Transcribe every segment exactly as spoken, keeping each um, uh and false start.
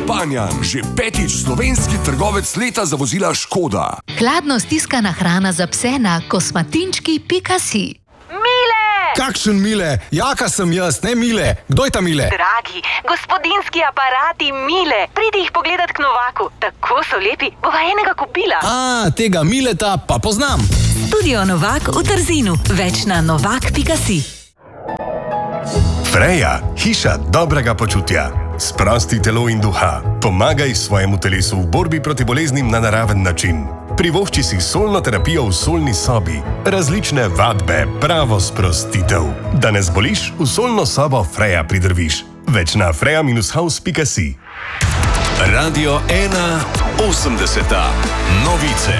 Panjan, že petič slovenski trgovec leta za vozila Škoda. Hladno stiskana hrana za pse na kosmatinčki pika si. Mile! Kakšen Mile? Jaka sem jaz, ne Mile. Kdo je ta Mile? Dragi, gospodinski aparati Mile. Pridi jih pogledat k Novaku. Tako so lepi, bova enega kupila. A, tega Mileta pa poznam. Studio Novak v Trzinu. Več na novak pika si. Freja, hiša dobrega počutja. Sprosti telo in duha. Pomagaj svojemu telesu v borbi proti boleznim na naraven način. Privošči si solno terapijo v solni sobi. Različne vadbe, pravo sprostitev. Da ne zboliš, v solno sobo Freja pridrviš. Več na freja house pika si. Radio ena osemdeseta. Novice.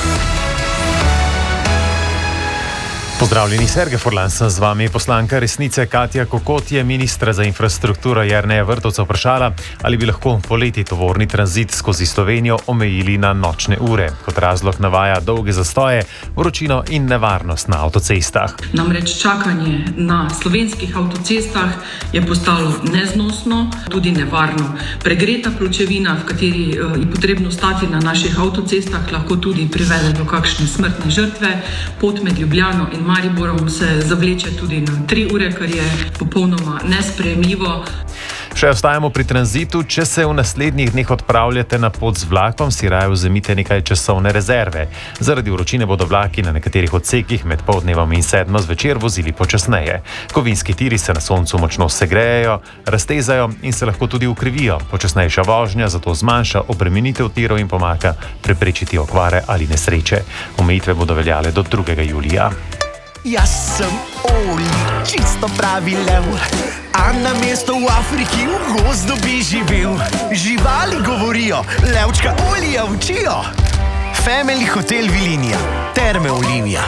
Pozdravljeni, Sergej Furlan sem z vami. Poslanka Resnice Katja Kokot je ministra za infrastrukturo Jerneja Vrtovca vprašala, ali bi lahko poleti tovorni tranzit skozi Slovenijo omejili na nočne ure. Kot razlog navaja dolge zastoje, vročino in nevarnost na avtocestah. Namreč čakanje na slovenskih avtocestah je postalo neznosno, tudi nevarno. Pregreta pločevina, v kateri je potrebno stati na naših avtocestah, lahko tudi privede do kakšne smrtne žrtve. Pot med Ljubljano in Mariborom se zavleče tudi na tri ure, kar je popolnoma nesprejemljivo. Še ostajamo pri tranzitu. Če se v naslednjih dneh odpravljate na pot z vlakom, si raje vzemite nekaj časovne rezerve. Zaradi vročine bodo vlaki na nekaterih odsekih med poldnevom in sedmo zvečer vozili počasneje. Kovinski tiri se na soncu močno segrejejo, raztezajo in se lahko tudi ukrivijo. Počasnejša vožnja zato zmanjša obremenitev tirov in pomaga preprečiti okvare ali nesreče. Omejitve bodo veljale do drugega julija. Jaz sem Oli, čisto pravi lev, a na mesto v Afriki v gozdu bi živel. Živali govorijo, levčka Olija učijo. Family Hotel Vilinija, Terme Olivija.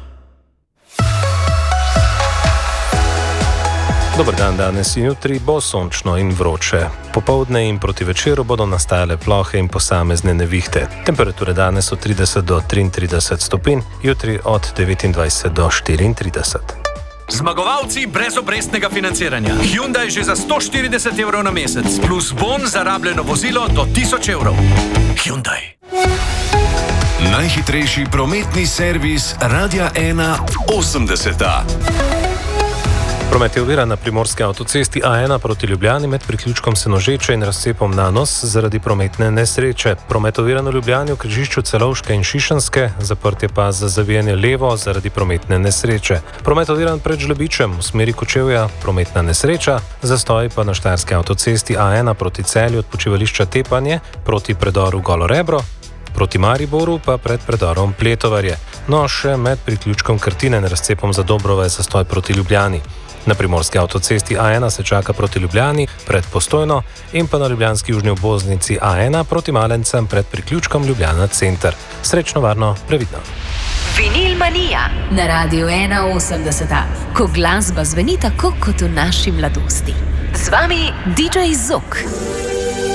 Dober dan, danes in jutri bo sončno in vroče. Popoldne in proti večeru bodo nastajale plohe in posamezne nevihte. Temperature danes od trideset do triintrideset stopinj, jutri od devetindvajset do štiriintrideset. Zmagovalci brezobrestnega financiranja. Hyundai že za sto štirideset evrov na mesec, plus bon za rabljeno vozilo do tisoč evrov. Hyundai. Najhitrejši prometni servis Radia ena osemdeseta. Promet je oviran na primorski avtocesti A ena proti Ljubljani med priključkom Senožeče in razcepom Nanos zaradi prometne nesreče. Promet oviran v Ljubljani v križišču Celovške in Šišenske, zaprtje pa za zavijanje levo zaradi prometne nesreče. Promet oviran pred Žlebičem v smeri Kočevja, prometna nesreča, zastoj pa na štajerski avtocesti A ena proti Celju od počivališča Tepanje proti predoru Golo Rebro, proti Mariboru pa pred predorom Pletovarje. No, še med priključkom Krtine in razcepom za Dobrove zastoj proti Ljubljani. Na primorski avtocesti A ena se čaka proti Ljubljani pred Postojno in pa na ljubljanski južni obvoznici A ena proti Malencem pred priključkom Ljubljana center. Srečno, varno, previdno. Vinil Manija na Radio ena osemdeseta, ko glasba zveni tako kot v naši mladosti. Z vami D J Zok.